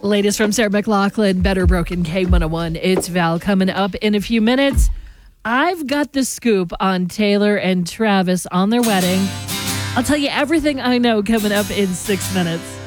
Latest from Sarah McLachlan, Better Broken K101. It's Val coming up in a few minutes. I've got the scoop on Taylor and Travis on their wedding. I'll tell you everything I know coming up in 6 minutes.